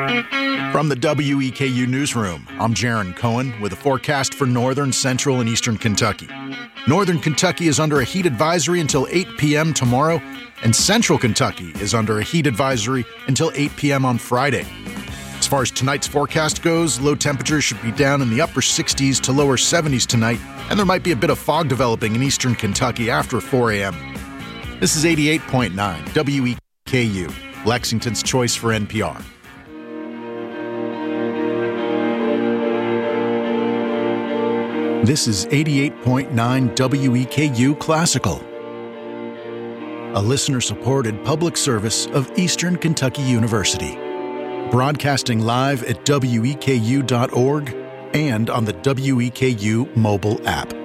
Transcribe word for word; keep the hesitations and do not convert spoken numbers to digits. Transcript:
From the W E K U Newsroom, I'm Jaron Cohen with a forecast for northern, central, and eastern Kentucky. Northern Kentucky is under a heat advisory until eight p.m. tomorrow, and central Kentucky is under a heat advisory until eight p.m. on Friday. As far as tonight's forecast goes, low temperatures should be down in the upper sixties to lower seventies tonight, and there might be a bit of fog developing in eastern Kentucky after four a.m. This is eighty-eight point nine W E K U, Lexington's choice for N P R. This is eighty-eight point nine W E K U Classical, a listener-supported public service of Eastern Kentucky University, broadcasting live at W E K U dot org and on the W E K U mobile app.